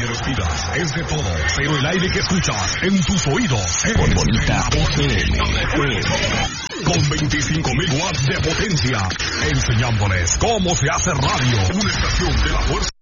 que respiras es de todo, pero el aire que escuchas en tus oídos es Bonita FM. Con 25.000 watts de potencia, enseñándoles cómo se hace radio. Una estación de la fuerza.